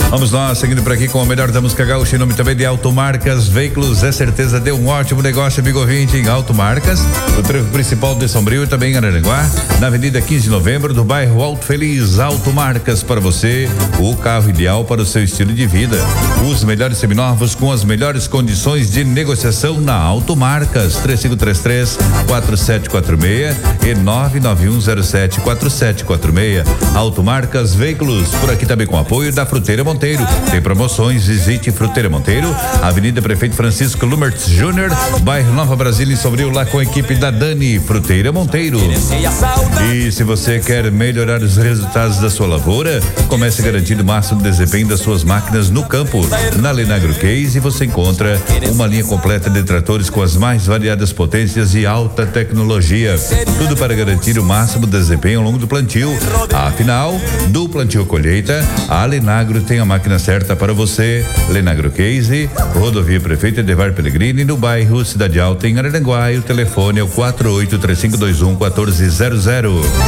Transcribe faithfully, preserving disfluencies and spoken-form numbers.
Vamos nós, seguindo por aqui com o melhor da música gaúcha, em nome também de Automarcas Veículos, é certeza, deu um ótimo negócio, amigo ouvinte, em Automarcas, o trevo principal de Sombrio e também em Araranguá, na Avenida quinze de Novembro, do bairro Alto Feliz. Automarcas, para você, o carro ideal para o seu estilo de vida. Os melhores seminovos com as melhores condições de negociação na Automarcas, três cinco três três, quatro sete quatro seis e nove nove um zero sete quatro sete quatro seis. Automarcas Veículos, por aqui também com apoio da Fruteira Monteiro. Tem promoções, visite Fruteira Monteiro, Avenida Prefeito Francisco Lumertz Júnior, bairro Nova Brasília, em Sombrio, lá com a equipe da Dani. Fruteira Monteiro. E se você quer melhorar os resultados da sua lavoura, comece garantindo o máximo desempenho das suas máquinas no campo. Na Lenagro Case você encontra uma linha completa de tratores com as mais variadas potências e alta tecnologia. Tudo para garantir o máximo desempenho ao longo do plantio. Afinal, do plantio à colheita, a Lenagro tem a máquina certa para você. Lenagro Case, Rodovia Prefeito Edevar Pellegrini, no bairro Cidade Alta, em Araranguá. E o telefone é o quatro oito três cinco dois um um quatro zero zero.